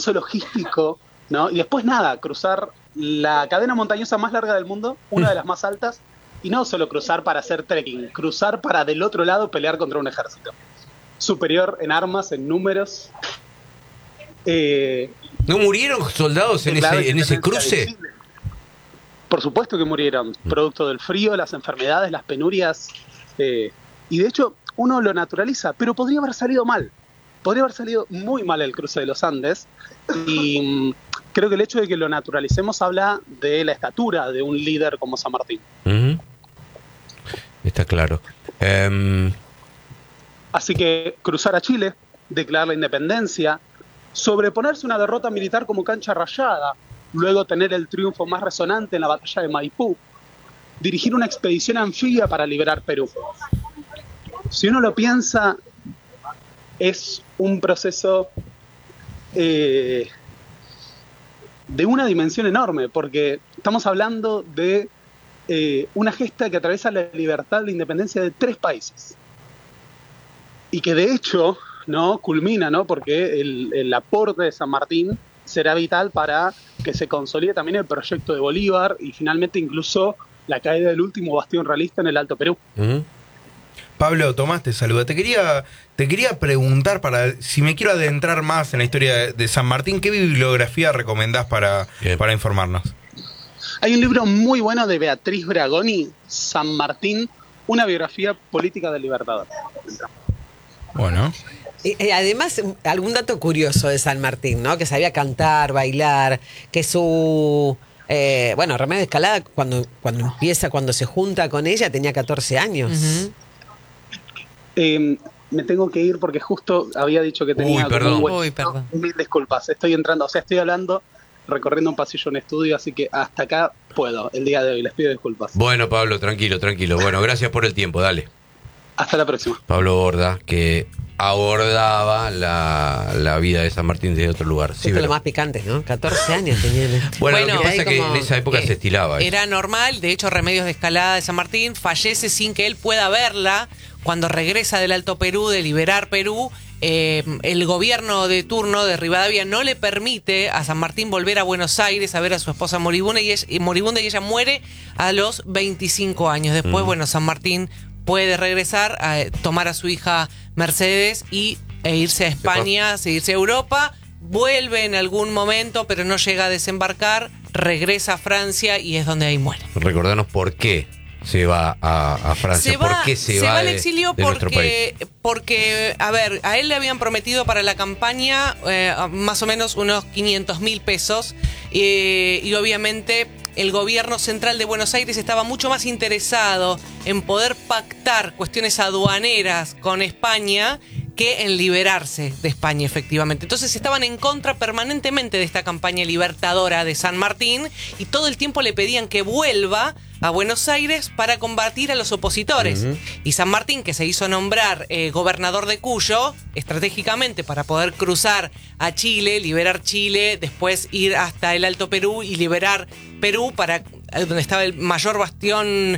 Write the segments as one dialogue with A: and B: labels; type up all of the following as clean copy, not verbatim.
A: proceso logístico, ¿no? Y después nada, cruzar la cadena montañosa más larga del mundo, una de las más altas, y no solo cruzar para hacer trekking, cruzar para del otro lado pelear contra un ejército. Superior en armas, en números.
B: ¿No murieron soldados en ese cruce?
A: Visible. Por supuesto que murieron, producto del frío, las enfermedades, las penurias. Y de hecho, uno lo naturaliza, pero podría haber salido mal. Podría haber salido muy mal el cruce de los Andes. Y creo que el hecho de que lo naturalicemos habla de la estatura de un líder como San Martín.
B: Está claro.
A: Así que cruzar a Chile, declarar la independencia, sobreponerse a una derrota militar como Cancha Rayada, luego tener el triunfo más resonante en la batalla de Maipú, dirigir una expedición anfibia para liberar Perú. Si uno lo piensa, es un proceso de una dimensión enorme, porque estamos hablando de una gesta que atraviesa la libertad, la independencia de 3 países. Y que de hecho, ¿no?, culmina, ¿no?, porque el aporte de San Martín será vital para que se consolide también el proyecto de Bolívar y finalmente incluso la caída del último bastión realista en el Alto Perú.
C: Pablo, Tomás te saluda. Te quería preguntar, si me quiero adentrar más en la historia de San Martín, ¿qué bibliografía recomendás para informarnos?
A: Hay un libro muy bueno de Beatriz Bragoni, San Martín, una biografía política del Libertador.
C: Bueno.
D: Además, algún dato curioso de San Martín, ¿no? Que sabía cantar, bailar, que su... Remedios Escalada, cuando se junta con ella, tenía 14 años.
A: Me tengo que ir porque justo había dicho que tenía...
B: perdón.
D: Perdón.
A: Mil disculpas, estoy hablando, recorriendo un pasillo en estudio, así que hasta acá puedo, el día de hoy, les pido disculpas.
B: Bueno, Pablo, tranquilo. Bueno, gracias por el tiempo, dale.
A: Hasta la próxima.
B: Pablo Borda, que abordaba la vida de San Martín desde otro lugar.
D: Esto es lo más picante, ¿no? 14 años tenían.
B: Bueno, lo que pasa es que en esa época se estilaba eso.
E: Era normal, de hecho Remedios de Escalada de San Martín fallece sin que él pueda verla. Cuando regresa del Alto Perú, de liberar Perú, el gobierno de turno de Rivadavia no le permite a San Martín volver a Buenos Aires a ver a su esposa moribunda y ella muere a los 25 años. Después, San Martín puede regresar, tomar a su hija Mercedes e irse a España, seguirse a Europa, vuelve en algún momento, pero no llega a desembarcar, regresa a Francia y es donde ahí muere.
B: Recordanos por qué se va a Francia. ¿Por qué se va
E: al exilio?
B: de nuestro país?
E: Porque, a él le habían prometido para la campaña más o menos unos 500.000 pesos y obviamente el gobierno central de Buenos Aires estaba mucho más interesado en poder pactar cuestiones aduaneras con España que en liberarse de España, efectivamente. Entonces estaban en contra permanentemente de esta campaña libertadora de San Martín y todo el tiempo le pedían que vuelva a Buenos Aires para combatir a los opositores. Y San Martín, que se hizo nombrar gobernador de Cuyo, estratégicamente para poder cruzar a Chile, liberar Chile, después ir hasta el Alto Perú y liberar Perú, para donde estaba el mayor bastión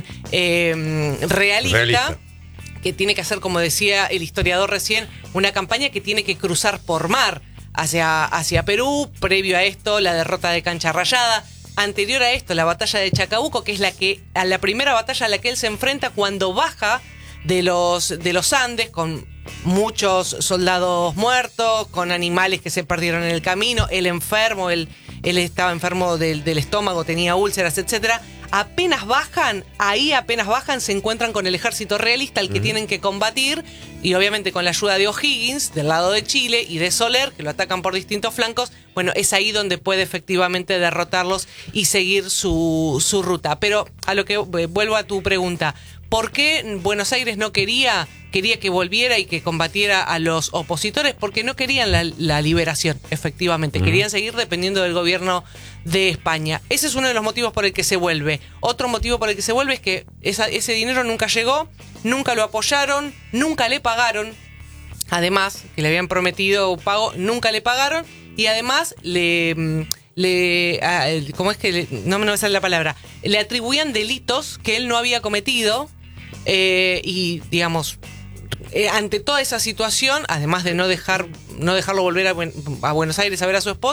E: realista, que tiene que hacer, como decía el historiador recién, una campaña que tiene que cruzar por mar hacia Perú. Previo a esto, la derrota de Cancha Rayada. Anterior a esto, la batalla de Chacabuco, que es la primera batalla a la que él se enfrenta cuando baja de los Andes, con muchos soldados muertos, con animales que se perdieron en el camino, él enfermo, él estaba enfermo del estómago, tenía úlceras, etcétera. Apenas bajan, se encuentran con el ejército realista al que tienen que combatir, y obviamente con la ayuda de O'Higgins del lado de Chile y de Soler, que lo atacan por distintos flancos. Bueno, es ahí donde puede efectivamente derrotarlos y seguir su ruta. Pero a lo que vuelvo a tu pregunta, ¿por qué Buenos Aires no quería que volviera y que combatiera a los opositores? Porque no querían la liberación, efectivamente. Querían seguir dependiendo del gobierno de España. Ese es uno de los motivos por el que se vuelve. Otro motivo por el que se vuelve es que ese dinero nunca llegó, nunca lo apoyaron, nunca le pagaron. Además, que le habían prometido pago, nunca le pagaron. Y además ¿cómo es que no me sale la palabra? Le atribuían delitos que él no había cometido. Y digamos, ante toda esa situación, además de no dejarlo volver a Buenos Aires a ver a su esposa,